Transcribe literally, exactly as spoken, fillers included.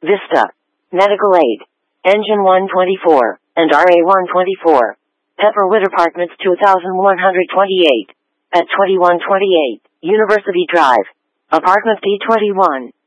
Vista, Medical Aid, Engine one twenty-four, and R A one twenty-four. Pepperwood Apartments two thousand one hundred twenty-eight. At twenty-one twenty-eight, University Drive. Apartment D twenty-one.